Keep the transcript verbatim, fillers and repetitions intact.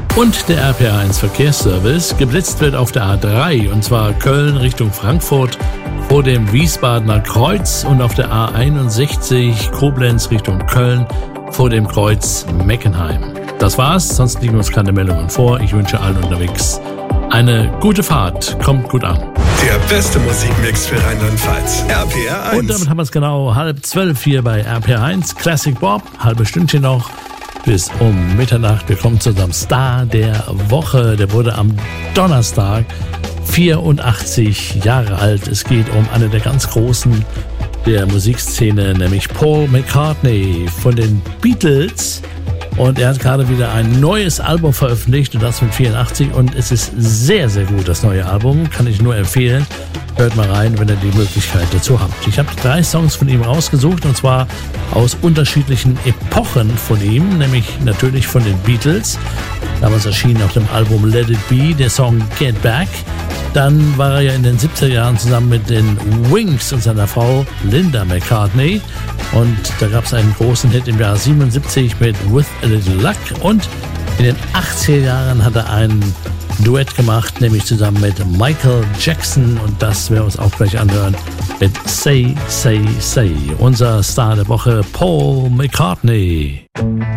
Und der R P R eins Verkehrsservice. Geblitzt wird auf der A drei, und zwar Köln Richtung Frankfurt vor dem Wiesbadener Kreuz und auf der A einundsechzig Koblenz Richtung Köln vor dem Kreuz Meckenheim. Das war's, sonst liegen uns keine Meldungen vor. Ich wünsche allen unterwegs eine gute Fahrt. Kommt gut an. Der beste Musikmix für Rheinland-Pfalz. R P R eins. Und damit haben wir es genau halb zwölf hier bei R P R eins. Classic Bob, halbe Stündchen noch bis um Mitternacht. Wir kommen zu unserem Star der Woche. Der wurde am Donnerstag vierundachtzig Jahre alt. Es geht um eine der ganz Großen der Musikszene, nämlich Paul McCartney von den Beatles. Und er hat gerade wieder ein neues Album veröffentlicht, und das mit vierundachtzig. Und es ist sehr, sehr gut, das neue Album. Kann ich nur empfehlen. Hört mal rein, wenn ihr die Möglichkeit dazu habt. Ich habe drei Songs von ihm rausgesucht, und zwar aus unterschiedlichen Epochen von ihm. Nämlich natürlich von den Beatles. Damals erschienen auf dem Album Let It Be der Song Get Back. Dann war er ja in den siebziger Jahren zusammen mit den Wings und seiner Frau Linda McCartney. Und da gab es einen großen Hit im Jahr siebenundsiebzig mit With a Little Luck. Und in den achtziger Jahren hat er ein Duett gemacht, nämlich zusammen mit Michael Jackson. Und das werden wir uns auch gleich anhören mit Say, Say, Say. Unser Star der Woche, Paul McCartney.